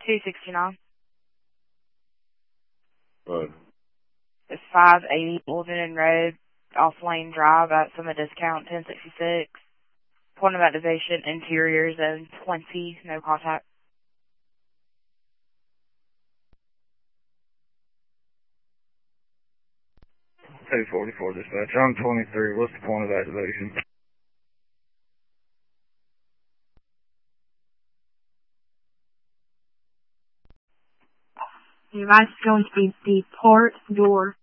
269. Right. It's 580 Wolverton Road, Off Lane Drive, at Summit Discount, 1066. Point of activation, interior zone 20, no contact. 244 dispatch. I'm 23. What's the point of activation? The device is going to be the port door